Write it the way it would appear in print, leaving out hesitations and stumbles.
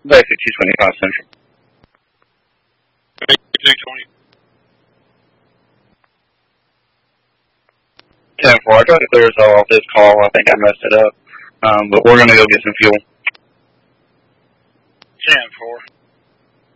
Basic 225 Central. 220. 10-4. I tried to clear us off this call. I think I messed it up. But we're going to go get some fuel. 10-4.